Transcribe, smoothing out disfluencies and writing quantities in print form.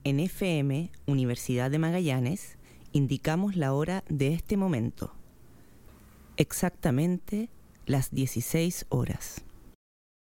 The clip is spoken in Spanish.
En FM, Universidad de Magallanes, indicamos la hora de este momento. Exactamente las 16 horas.